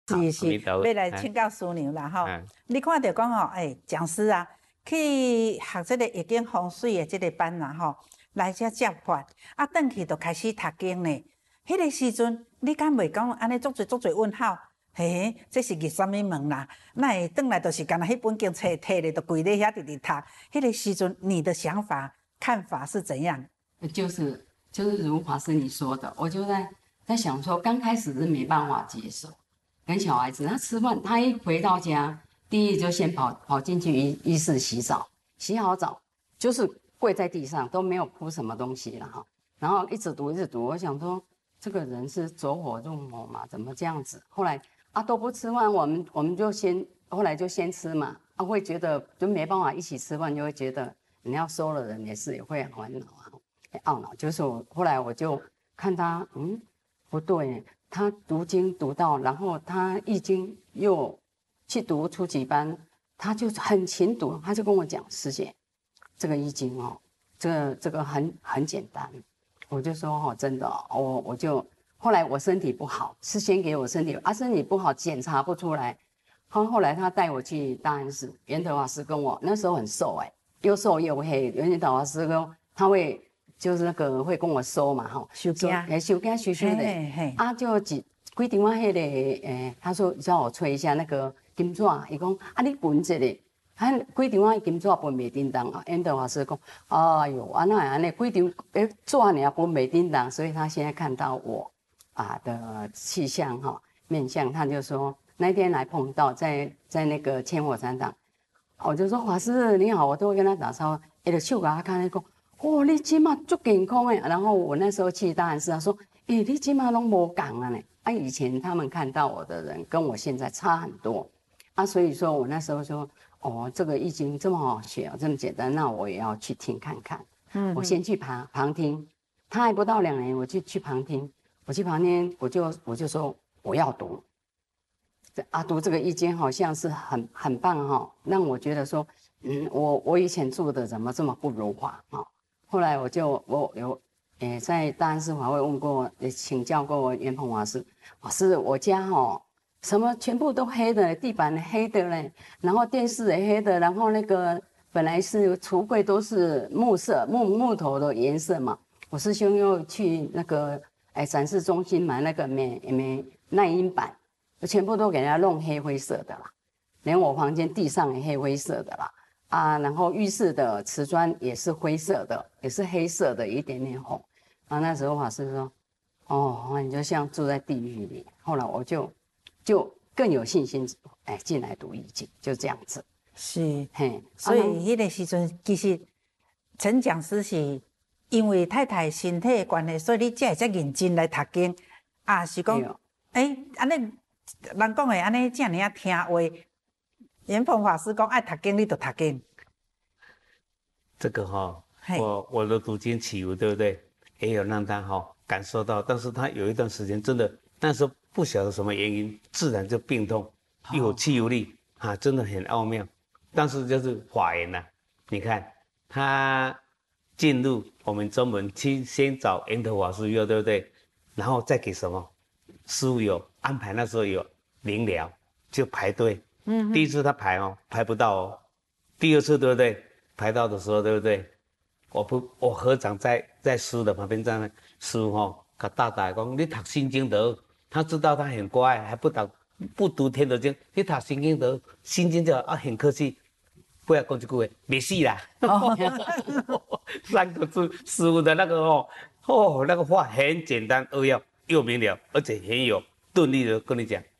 是是，要来请教师娘啦吼。你看到讲吼，讲师啊，去学这个易经风水的这个班啦吼，来遮接法，啊，转去就开始读经呢。迄个时阵，你敢袂讲安尼足侪问号？嘿，这是入什么门啦？那会转来就是干那迄本经摕咧，就跪咧遐直直读。迄个时阵，你的想法看法是怎样？ 就是如法师你说的，我就在想说，刚开始是没办法接受。跟小孩子，他吃饭，他一回到家，第一就先跑进去浴室洗澡，洗好澡就是跪在地上，都没有铺什么东西了哈。然后一直读，我想说这个人是走火入魔嘛，怎么这样子？后来都不吃饭，我们就后来就先吃嘛，会觉得就没办法一起吃饭，就会觉得你要收了人也会很烦恼啊，很懊恼。就是后来我就看他，不对。他读经读到，然后他易经又去读初级班，他就很勤读，他就跟我讲师姐，这个易经这个很简单。我就说真的我就后来我身体不好，是先给我身体身体不好检查不出来，后来他带我去大安寺，圆德法师跟我那时候很瘦又瘦又黑，圆德法师跟他会。就是那个会跟我收嘛， 收惊， 收惊羞羞的，就几张迄个，他说叫我吹一下那个金纸，伊讲你分一下，几张金纸分袂叮当啊，圆德法师讲，哎呦，那安尼几张纸尔分袂叮当，所以他现在看到我的气象面相，他就说那天来碰到在那个千火禅堂，我就说法师你好，我都会跟他打招呼，就手甲他看那个。你今嘛足健康诶！然后我那时候去大安寺，他说：“你今嘛拢无讲啊呢？以前他们看到我的人跟我现在差很多所以说我那时候说，这个易经这么好学这么简单，那我也要去听看看。我先去旁听，他还不到2年，我就去旁听。我去旁听，我就说我要读。读这个易经好像是很棒让我觉得说，我以前做的怎么这么不如法后来我有在大安寺法会问过，也请教过圆鹏法师，法师我家什么全部都黑的，地板黑的嘞，然后电视也黑的，然后那个本来是橱柜都是木头的颜色嘛，我师兄又去那个展示中心买那个耐阴板，全部都给人家弄灰色的啦，连我房间地上也灰色的啦。然后浴室的瓷砖也是灰色的，也是黑色的，一点点红。那时候法师说，你就像住在地狱里。后来我就更有信心，进来读易经，就这样子。 是，所以迄个时阵，其实陈讲师是因为太太身体的关系，所以你才会遮认真来读经。是讲，安尼人讲的安尼这样听话。圆鹏法师讲爱读经，你就读经。 这个我的读经起舞，对不对？也有让他感受到，但是他有一段时间真的，那时候不晓得什么原因，自然就病痛，有气有力真的很奥妙。但是就是法缘你看他进入我们中门去，先找圆德法师药，对不对？然后再给什么师父有安排，那时候有灵疗，就排队。第一次他排不到第二次对不对？排到的时候对不对？我合掌在师的旁边站呢，师父他大大讲你读心经得，他知道他很乖，还不读天德经，你读心经得，心经就很客气，不要讲这句话，没事啦。3个字，师父的那个那个话很简单扼要又明了，而且很有顿力的跟你讲。